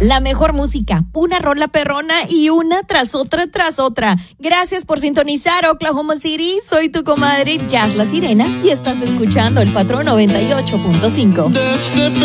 La mejor música, una rola perrona y una tras otra tras otra. Gracias por sintonizar Oklahoma City. Soy tu comadre Jazz La Sirena y estás escuchando El Patrón 98.5.